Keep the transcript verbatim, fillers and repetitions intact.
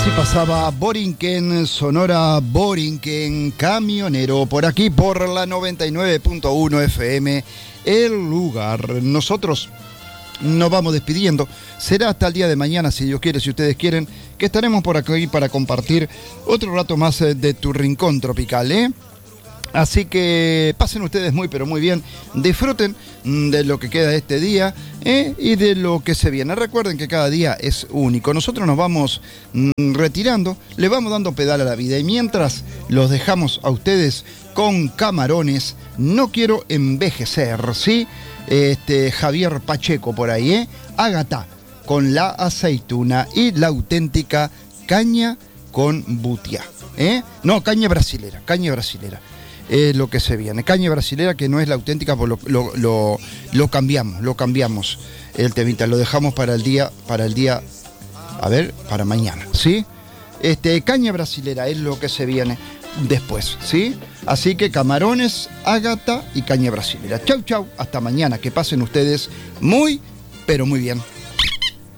Así pasaba Borinquen, Sonora Borinquen, camionero, por aquí por la noventa y nueve punto uno F M, el lugar. Nosotros nos vamos despidiendo. Será hasta el día de mañana, si Dios quiere, si ustedes quieren, que estaremos por aquí para compartir otro rato más de tu rincón tropical, ¿eh? Así que pasen ustedes muy pero muy bien, disfruten de lo que queda de este día ¿eh? y de lo que se viene. Recuerden que cada día es único. Nosotros nos vamos mm, retirando, le vamos dando pedal a la vida y mientras los dejamos a ustedes con Camarones, No quiero envejecer, ¿sí? Este, Javier Pacheco por ahí, ¿eh? Ágata con La aceituna y la auténtica caña con butia, ¿eh? No, caña brasilera, caña brasilera. Es lo que se viene. Caña brasilera que no es la auténtica, pues lo, lo, lo, lo cambiamos, lo cambiamos el temita, lo dejamos para el día, para el día, a ver, para mañana, ¿sí? Este, caña brasilera es lo que se viene después, ¿sí? Así que Camarones, Ágata y caña brasilera. Chau, chau, hasta mañana, que pasen ustedes muy, pero muy bien.